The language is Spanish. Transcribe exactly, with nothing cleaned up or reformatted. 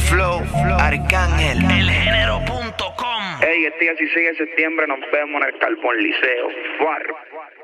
Flow, Arcángel, elgénero punto com. Ey, este dieciséis de septiembre nos vemos en el Carbón Liceo. Guarro.